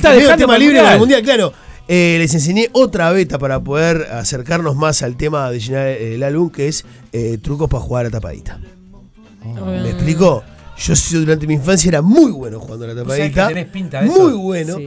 está dejando tema para el libre para el mundial. mundial, claro. Les enseñé otra beta para poder acercarnos más al tema de llenar el álbum, que es trucos para jugar a tapadita. ¿Me explico? Yo durante mi infancia era muy bueno jugando a la ¿Vos sabés que tapadita. tenés pinta de eso? Muy bueno. Sí.